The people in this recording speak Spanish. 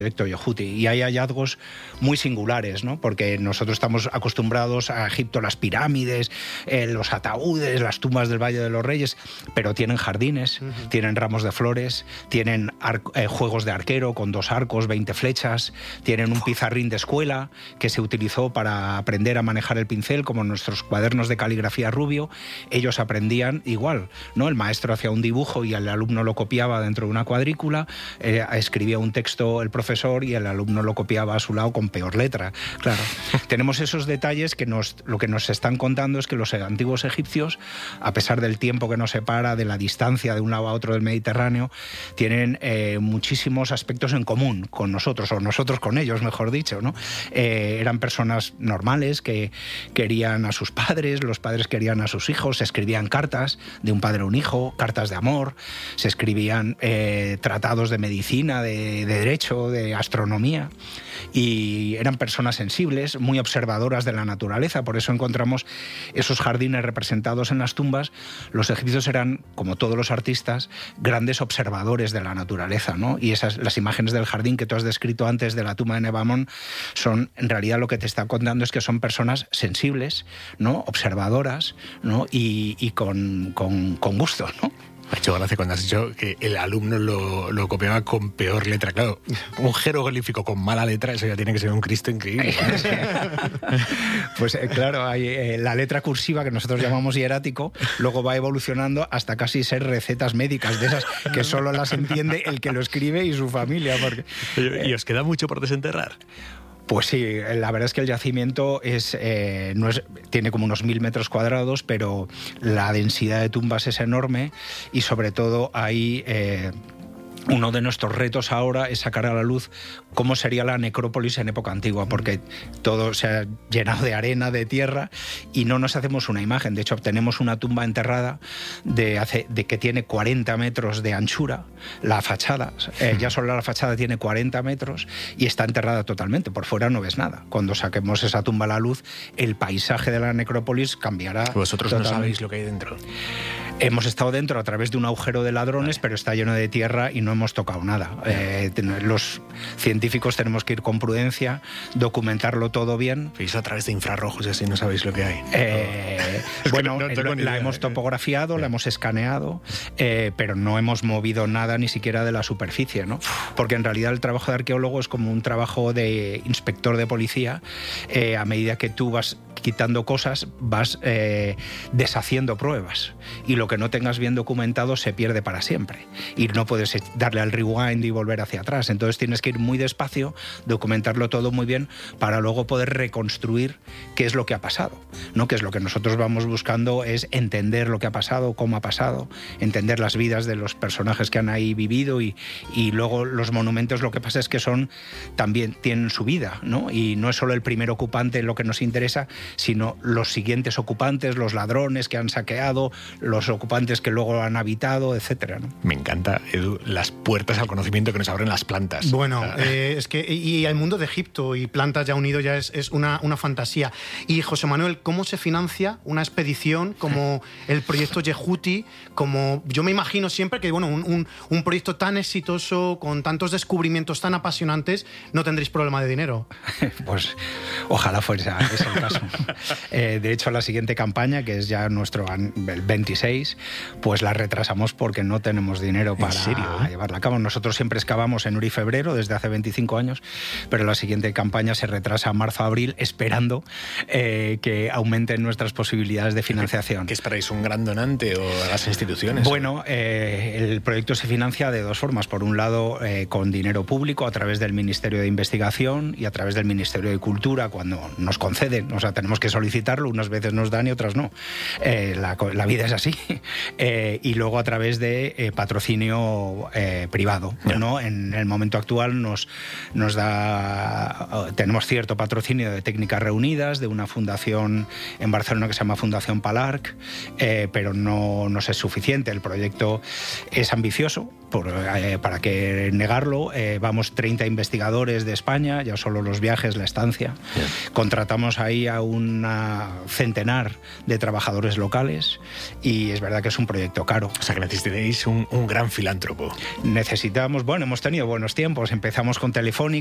proyecto Yehuti, y hay hallazgos muy singulares, ¿no? Porque nosotros estamos acostumbrados a Egipto, las pirámides, los ataúdes, las tumbas del Valle de los Reyes, pero tienen jardines, tienen ramos de flores, tienen juegos de arquero con 2 arcos, 20 flechas, tienen un pizarrín de escuela que se utilizó para aprender a manejar el pincel, como nuestros cuadernos de caligrafía Rubio. Ellos aprendían igual, ¿no? El maestro hacía un dibujo y el alumno lo copiaba dentro de una cuadrícula, escribía un texto el profesor y el alumno lo copiaba a su lado con peor letra. Claro, tenemos esos detalles que lo que nos están contando es que los antiguos egipcios, a pesar del tiempo que nos separa, de la distancia de un lado a otro del Mediterráneo, tienen muchísimos aspectos en común con nosotros, o nosotros con ellos, mejor dicho, ¿no? Eran personas normales que querían a sus padres, los padres querían a sus hijos, se escribían cartas de un padre a un hijo, cartas de amor, se escribían tratados de medicina, de derecho, de astronomía, y eran personas sensibles, muy observadoras de la naturaleza. Por eso encontramos esos jardines representados en las tumbas. Los egipcios eran, como todos los artistas, grandes observadores de la naturaleza, ¿no? Y las imágenes del jardín que tú has descrito antes de la tumba de Nebamón son, en realidad, lo que te está contando es que son personas sensibles, ¿no? Observadoras, ¿no? Y con gusto, ¿no? Me ha hecho gracia cuando has dicho que el alumno lo copiaba con peor letra. Claro, un jeroglífico con mala letra, eso ya tiene que ser un Cristo increíble. Pues claro, hay la letra cursiva, que nosotros llamamos hierático, luego va evolucionando hasta casi ser recetas médicas, de esas que solo las entiende el que lo escribe y su familia. Porque, ¿y os queda mucho por desenterrar? Pues sí, la verdad es que el yacimiento tiene como unos 1000 metros cuadrados, pero la densidad de tumbas es enorme y sobre todo hay... uno de nuestros retos ahora es sacar a la luz cómo sería la necrópolis en época antigua, porque todo se ha llenado de arena, de tierra, y no nos hacemos una imagen. De hecho, tenemos una tumba enterrada de que tiene 40 metros de anchura, la fachada, ya solo la fachada tiene 40 metros y está enterrada totalmente. Por fuera no ves nada. Cuando saquemos esa tumba a la luz, el paisaje de la necrópolis cambiará. Vosotros totalmente. No sabéis lo que hay dentro. Hemos estado dentro a través de un agujero de ladrones, pero está lleno de tierra y no hemos tocado nada. Los científicos tenemos que ir con prudencia, documentarlo todo bien. Veis a través de infrarrojos y así no sabéis lo que hay. Bueno, la hemos topografiado, la hemos escaneado, pero no hemos movido nada ni siquiera de la superficie, ¿no? Porque en realidad el trabajo de arqueólogo es como un trabajo de inspector de policía. A medida que tú vas quitando cosas, vas deshaciendo pruebas, y lo que no tengas bien documentado se pierde para siempre y no puedes darle al rewind y volver hacia atrás. Entonces tienes que ir muy despacio, documentarlo todo muy bien para luego poder reconstruir qué es lo que ha pasado, ¿no? Que es lo que nosotros vamos buscando, es entender lo que ha pasado, cómo ha pasado, entender las vidas de los personajes que han ahí vivido, y luego los monumentos, lo que pasa es que también tienen su vida, ¿no? Y no es solo el primer ocupante lo que nos interesa, sino los siguientes ocupantes, los ladrones que han saqueado, los ocupantes que luego han habitado, etcétera, ¿no? Me encanta, Edu, las puertas al conocimiento que nos abren las plantas. Bueno, es que y el mundo de Egipto y plantas ya unido ya es una fantasía. Y José Manuel, ¿cómo se financia una expedición como el proyecto Yehuti? Como yo me imagino siempre que un proyecto tan exitoso, con tantos descubrimientos tan apasionantes, no tendréis problema de dinero. Pues ojalá fuese ese el caso. De hecho, la siguiente campaña, que es ya el 26, pues la retrasamos porque no tenemos dinero para llevarla a cabo. Nosotros siempre excavamos en Uri-febrero desde hace 25 años, pero la siguiente campaña se retrasa a marzo-abril, esperando que aumenten nuestras posibilidades de financiación. ¿Qué esperáis? ¿Un gran donante o a las instituciones? Bueno, el proyecto se financia de dos formas. Por un lado, con dinero público a través del Ministerio de Investigación y a través del Ministerio de Cultura cuando nos conceden. O sea, tenemos que solicitarlo, unas veces nos dan y otras no. La vida es así. Y luego a través de patrocinio privado, ¿no? En el momento actual tenemos cierto patrocinio de Técnicas Reunidas, de una fundación en Barcelona que se llama Fundación Palarc, pero no nos es suficiente. El proyecto es ambicioso, para que negarlo. Vamos 30 investigadores de España, ya solo los viajes, la estancia. Contratamos ahí a un centenar de trabajadores locales y es verdad que es un proyecto caro. O sea, que necesitéis un gran filántropo. Necesitamos, bueno, hemos tenido buenos tiempos. Empezamos con Telefónica,